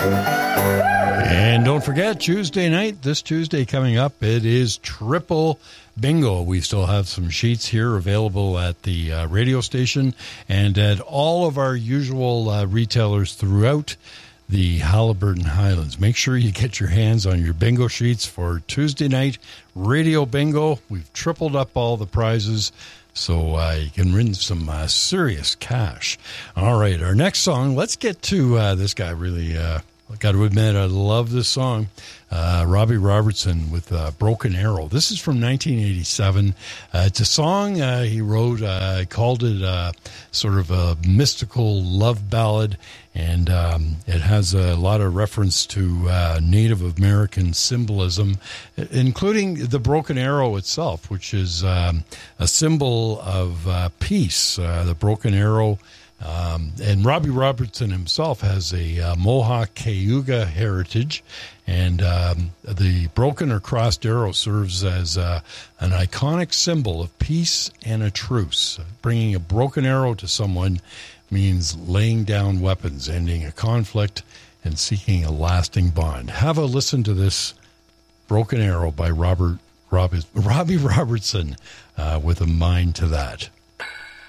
And don't forget, Tuesday night, this Tuesday coming up, it is Triple Bingo. We still have some sheets here available at the radio station and at all of our usual retailers throughout the Halliburton Highlands. Make sure you get your hands on your bingo sheets for Tuesday night radio bingo. We've tripled up all the prizes, so you can win some serious cash. All right, our next song, let's get to this guy. Really, I got to admit, I love this song. Robbie Robertson with Broken Arrow. This is from 1987. It's a song he wrote. I called it sort of a mystical love ballad, and it has a lot of reference to Native American symbolism, including the broken arrow itself, which is a symbol of peace. The broken arrow. And Robbie Robertson himself has a Mohawk Cayuga heritage, and the broken or crossed arrow serves as an iconic symbol of peace and a truce. Bringing a broken arrow to someone means laying down weapons, ending a conflict, and seeking a lasting bond. Have a listen to this Broken Arrow by Robbie Robertson with a mind to that.